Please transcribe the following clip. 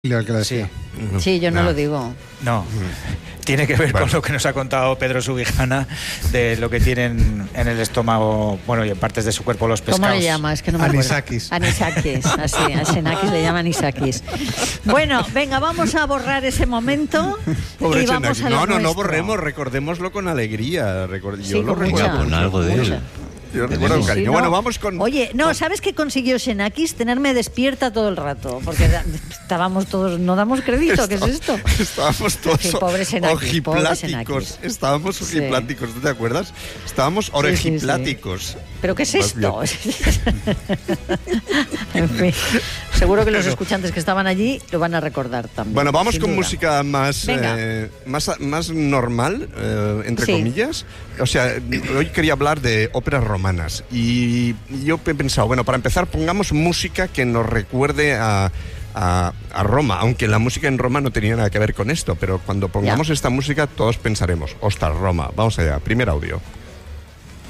Sí. Sí, yo no lo digo. No, tiene que ver con lo que nos ha contado Pedro Subijana de lo que tienen en el estómago, bueno, y en partes de su cuerpo los pescados. ¿Cómo le llama? Es que no me acuerdo. Anisakis, así, a Xenakis le llaman anisakis. Bueno, venga, vamos a borrar ese momento. Pobre y vamos Xenakis. a lo No nuestro. borremos, recordémoslo con alegría. Sí, Yo lo con recuerdo. mucha, con algo de mucha. él. Yo recuerdo con cariño. Sí, no. Bueno, vamos con... Oye, no, ¿sabes qué consiguió Xenakis? Tenerme despierta todo el rato. Porque estábamos todos, no damos crédito, ¿qué es esto? Estábamos todos Sí, pobre Xenakis, ojipláticos. Estábamos ojipláticos, ¿tú te acuerdas? Estábamos orejipláticos. ¿Pero qué es esto? En fin, seguro que los escuchantes que estaban allí lo van a recordar también. Bueno, vamos sin con duda. música más normal, entre comillas. O sea, hoy quería hablar de óperas romanas. Y yo he pensado, bueno, para empezar, pongamos música que nos recuerde a Roma, aunque la música en Roma no tenía nada que ver con esto, pero cuando pongamos esta música todos pensaremos, ostras, Roma. Vamos allá, primer audio.